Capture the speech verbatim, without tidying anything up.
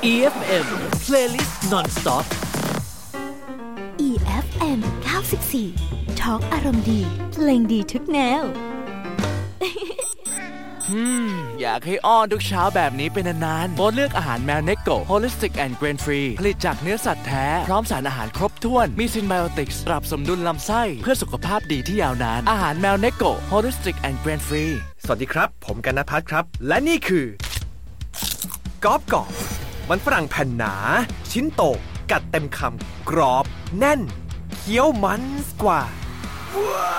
อี เอฟ เอ็ม Playlist Non-Stop อี เอฟ เอ็ม เก้าสิบสี่ Talk อารมณ์ดีเพลงดีทุกแนวอืมอยากให้อ้อนทุกเช้าแบบนี้เป็นนานๆโปรดเลือกอาหารแมวเนโก Holistic and Grain Free ผลิตจากเนื้อสัตว์แท้พร้อมสารอาหารครบถ้วนมีซินไบโอติกส์ปรับสมดุลลำไส้เพื่อสุขภาพดีที่ยาวนานอาหารแมวเนโก Holistic and Grain Free สวัสดีครับผมกันณภัทรครับและนี่คือกอบกอบมันฝรั่งแผ่นหนาชิ้นโตกัดเต็มคำกรอบแน่นเคี้ยวมันกว่า